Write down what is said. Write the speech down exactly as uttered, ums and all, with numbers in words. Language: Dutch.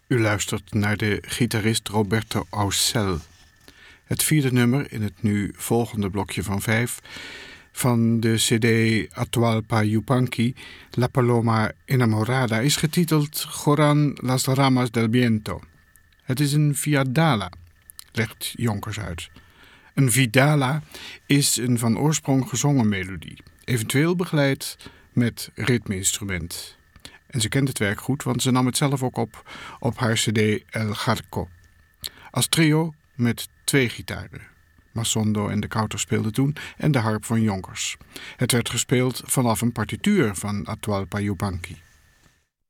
U luistert naar de gitarist Roberto Aucel. Het vierde nummer in het nu volgende blokje van vijf van de cd Atahualpa Yupanqui, La Paloma Enamorada, is getiteld Joran las ramas del viento. Het is een viadala, legt Jonkers uit. Een vidala is een van oorsprong gezongen melodie, eventueel begeleid met ritmeinstrument. En ze kent het werk goed, want ze nam het zelf ook op op haar cd El Jarco. Als trio met twee gitaren. Massondo en de Kouter speelden toen en de harp van Jonkers. Het werd gespeeld vanaf een partituur van Atahualpa Yupanqui.